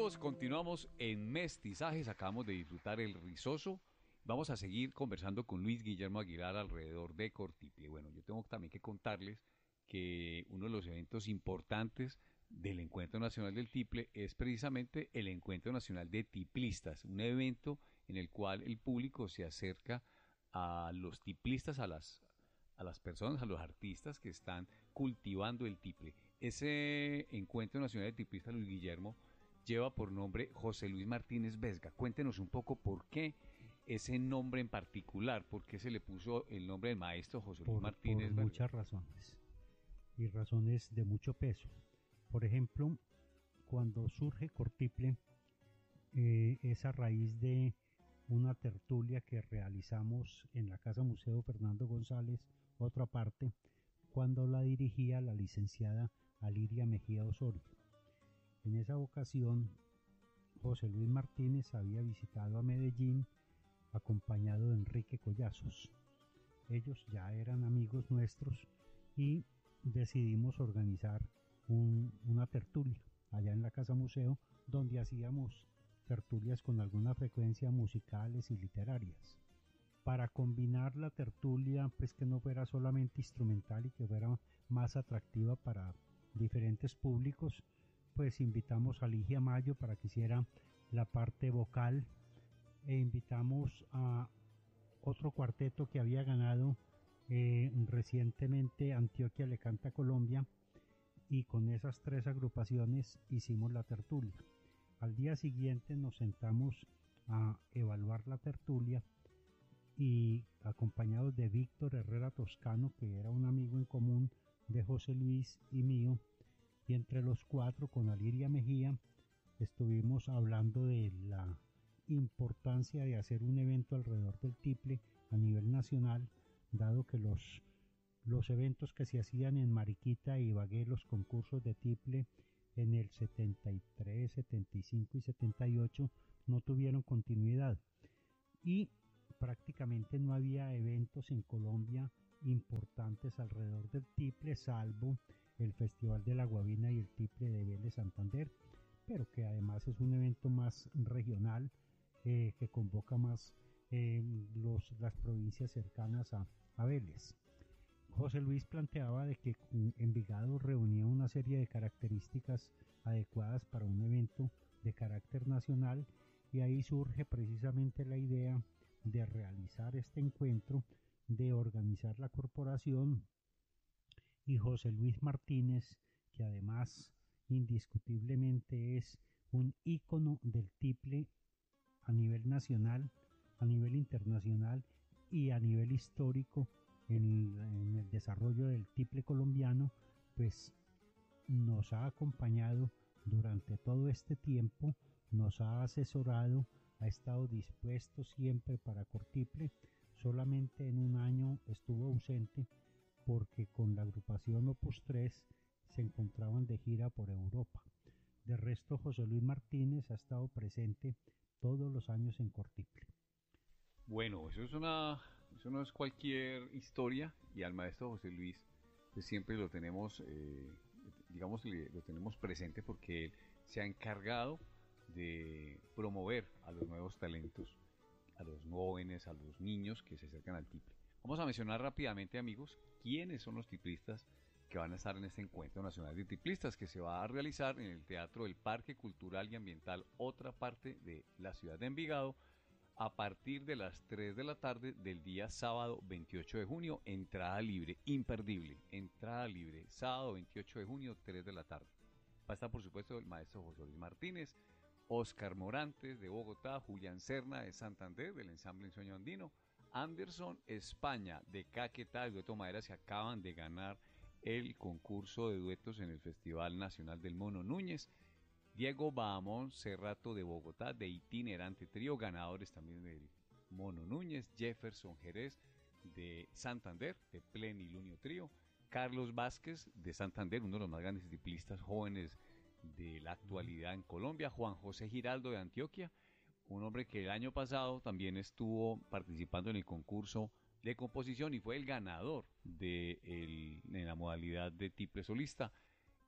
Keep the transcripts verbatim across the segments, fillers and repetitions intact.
Amigos, continuamos en Mestizajes, acabamos de disfrutar el rizoso. Vamos a seguir conversando con Luis Guillermo Aguilar alrededor de Cortiple. Bueno, yo tengo también que contarles que uno de los eventos importantes del Encuentro Nacional del Tiple es precisamente el Encuentro Nacional de Tiplistas, un evento en el cual el público se acerca a los tiplistas, a las, a las personas, a los artistas que están cultivando el tiple. Ese Encuentro Nacional de Tiplistas, Luis Guillermo, lleva por nombre José Luis Martínez Vesga. Cuéntenos un poco por qué ese nombre en particular, por qué se le puso el nombre del maestro José Luis por, Martínez Vesga. Por muchas razones, y razones de mucho peso. Por ejemplo, cuando surge Cortiple, eh, es a raíz de una tertulia que realizamos en la Casa Museo Fernando González, otra parte, cuando la dirigía la licenciada Aliria Mejía Osorio. En esa ocasión, José Luis Martínez había visitado a Medellín acompañado de Enrique Collazos. Ellos ya eran amigos nuestros y decidimos organizar un, una tertulia allá en la Casa Museo, donde hacíamos tertulias con alguna frecuencia musicales y literarias. Para combinar la tertulia, pues que no fuera solamente instrumental y que fuera más atractiva para diferentes públicos, pues invitamos a Ligia Mayo para que hiciera la parte vocal, e invitamos a otro cuarteto que había ganado eh, recientemente Antioquia le canta Colombia, y con esas tres agrupaciones hicimos la tertulia. Al día siguiente nos sentamos a evaluar la tertulia y acompañados de Víctor Herrera Toscano, que era un amigo en común de José Luis y mío, y entre los cuatro con Aliria Mejía estuvimos hablando de la importancia de hacer un evento alrededor del tiple a nivel nacional, dado que los, los eventos que se hacían en Mariquita y Ibagué, los concursos de tiple en el setenta y tres, setenta y cinco y setenta y ocho no tuvieron continuidad, y prácticamente no había eventos en Colombia importantes alrededor del tiple, salvo el Festival de la Guabina y el Tiple de Vélez Santander, pero que además es un evento más regional, eh, que convoca más eh, los, las provincias cercanas a, a Vélez. José Luis planteaba de que Envigado reunía una serie de características adecuadas para un evento de carácter nacional, y ahí surge precisamente la idea de realizar este encuentro, de organizar la corporación, y José Luis Martínez, que además indiscutiblemente es un ícono del tiple a nivel nacional, a nivel internacional y a nivel histórico en, en el desarrollo del tiple colombiano, pues nos ha acompañado durante todo este tiempo, nos ha asesorado, ha estado dispuesto siempre para Cortiple. Solamente en un año estuvo ausente porque con la agrupación Opus tres se encontraban de gira por Europa. De resto, José Luis Martínez ha estado presente todos los años en Cortiple. Bueno, eso es una, eso no es cualquier historia, y al maestro José Luis pues siempre lo tenemos, eh, digamos, lo tenemos presente porque él se ha encargado de promover a los nuevos talentos, a los jóvenes, a los niños que se acercan al tiple. Vamos a mencionar rápidamente, amigos, quiénes son los tiplistas que van a estar en este Encuentro Nacional de Tiplistas, que se va a realizar en el Teatro del Parque Cultural y Ambiental, otra parte de la ciudad de Envigado, a partir de las tres de la tarde del día sábado veintiocho de junio, entrada libre, imperdible, entrada libre, sábado veintiocho de junio, tres de la tarde. Va a estar, por supuesto, el maestro José Luis Martínez, Oscar Morantes de Bogotá, Julián Serna de Santander, del ensamble Ensueño Andino, Anderson España de Caquetá, el dueto Madera, se acaban de ganar el concurso de duetos en el Festival Nacional del Mono Núñez, Diego Bahamón Cerrato de Bogotá, de Itinerante Trío, ganadores también del Mono Núñez, Jefferson Jerez de Santander, de Plenilunio Trío, Carlos Vázquez de Santander, uno de los más grandes tiplistas jóvenes de la actualidad en Colombia, Juan José Giraldo de Antioquia, un hombre que el año pasado también estuvo participando en el concurso de composición y fue el ganador de el, en la modalidad de tiple solista.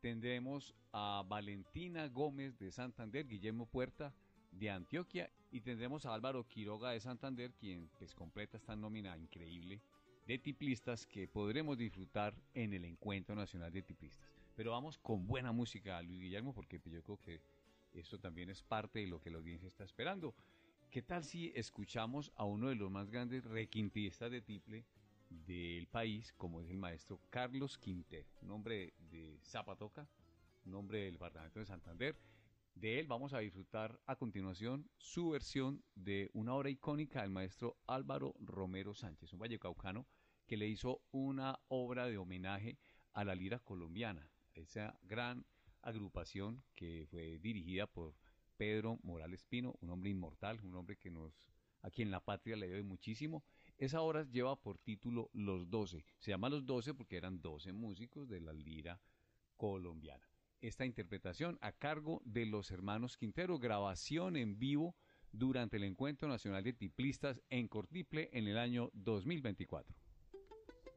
tendremos a Valentina Gómez de Santander, Guillermo Puerta de Antioquia y tendremos a Álvaro Quiroga de Santander, quien pues completa esta nómina increíble de tiplistas que podremos disfrutar en el Encuentro Nacional de Tiplistas. Pero vamos con buena música, Luis Guillermo, porque yo creo que esto también es parte de lo que la audiencia está esperando. ¿Qué tal si escuchamos a uno de los más grandes requintistas de tiple del país, como es el maestro Carlos Quintero, un hombre de Zapatoca, un hombre del departamento de Santander? De él vamos a disfrutar a continuación su versión de una obra icónica del maestro Álvaro Romero Sánchez, un vallecaucano que le hizo una obra de homenaje a la lira colombiana, esa gran agrupación que fue dirigida por Pedro Morales Pino, un hombre inmortal, un hombre que nos, a quien la patria le debe muchísimo. Esa obra lleva por título Los Doce. Se llama Los Doce porque eran doce músicos de la lira colombiana. Esta interpretación a cargo de los hermanos Quintero, grabación en vivo durante el Encuentro Nacional de Tiplistas en Cortiple en el año dos mil veinticuatro.